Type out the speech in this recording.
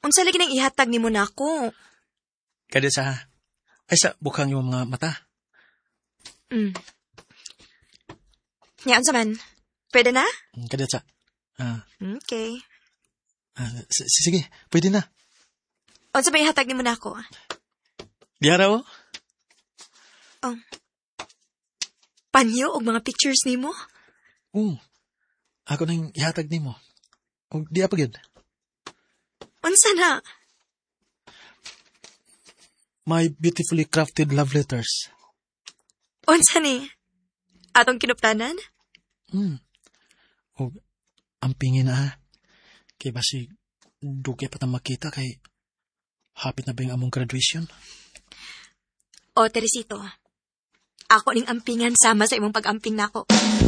Unsa lagi nang ihatag nimo nako? Kada sa, ay sa bukang yung mga mata. Nya unsa man? Pwede na? Kada sa, Okay. sige, pwede na. Unsa ba ihatag nimo nako? Di araw? Panyo og mga pictures nimo? Ako nang ihatag nimo. O di apa gyud. Unsa na? My beautifully crafted love letters. Unsa ni? Atong kinuptanan? O ampingin na. Kay basi dugay pa ta makita kay hapit na ba yung among graduation? O, Teresito. Ako ning ampingan sama sa imong pag-amping nako.